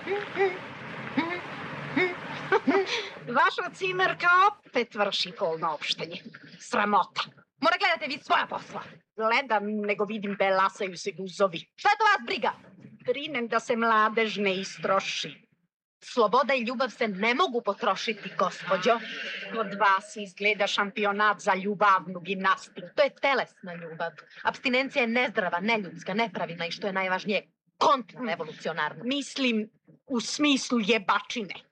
Vaša cimerka opet vrši polno opštenje. Sramota. Mora gledate vi svoja posla. Gledam, nego vidim belasaju se guzovi. Šta je to vas briga? Brinem da se mladež ne istroši. Sloboda i ljubav se ne mogu potrošiti, gospođo. Od vas izgleda šampionat za ljubavnu gimnastiku. To je telesna ljubav. Apstinencija je nezdrava, neljudska, nepravilna i što je najvažnije, kontrarevolucionarna. Mislim, u smislu jebačine.